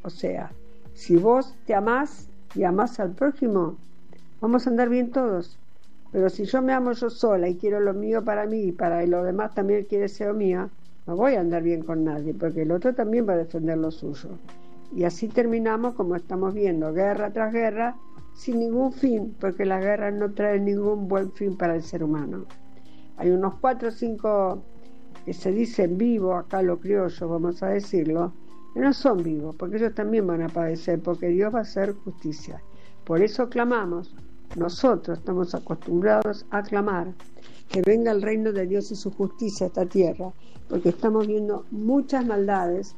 O sea, si vos te amás y amás al prójimo, vamos a andar bien todos. Pero si yo me amo yo sola y quiero lo mío para mí y para lo demás también quiere ser mío, no voy a andar bien con nadie, porque el otro también va a defender lo suyo. Y así terminamos, como estamos viendo, guerra tras guerra, sin ningún fin, porque las guerras no traen ningún buen fin para el ser humano. Hay unos 4 o 5 que se dicen vivos, acá los criollos, vamos a decirlo, que no son vivos, porque ellos también van a padecer, porque Dios va a hacer justicia. Por eso clamamos, nosotros estamos acostumbrados a clamar que venga el reino de Dios y su justicia a esta tierra, porque estamos viendo muchas maldades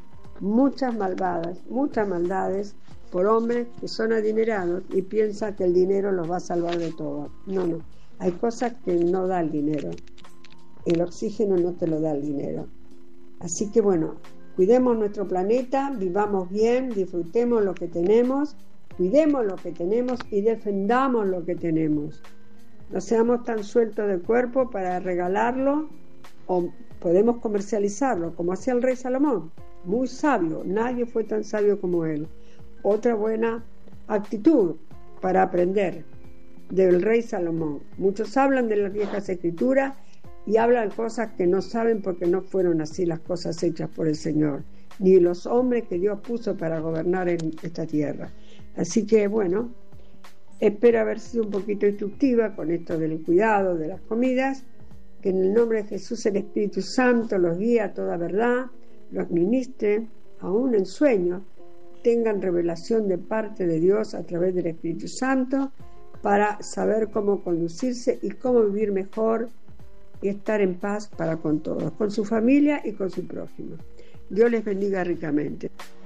por hombres que son adinerados y piensan que el dinero los va a salvar de todo. No, hay cosas que no da el dinero. El oxígeno no te lo da el dinero. Así que bueno, cuidemos nuestro planeta, vivamos bien, disfrutemos lo que tenemos, cuidemos lo que tenemos y defendamos lo que tenemos. No seamos tan sueltos de cuerpo para regalarlo, o podemos comercializarlo, como hacía el rey Salomón, muy sabio, nadie fue tan sabio como él. Otra buena actitud para aprender del rey Salomón. Muchos hablan de las viejas escrituras y hablan cosas que no saben, porque no fueron así las cosas hechas por el Señor, ni los hombres que Dios puso para gobernar en esta tierra. Así que bueno, espero haber sido un poquito instructiva con esto del cuidado de las comidas, que en el nombre de Jesús el Espíritu Santo los guíe a toda verdad, los ministre, aún en sueños, tengan revelación de parte de Dios a través del Espíritu Santo para saber cómo conducirse y cómo vivir mejor y estar en paz para con todos, con su familia y con su prójimo. Dios les bendiga ricamente.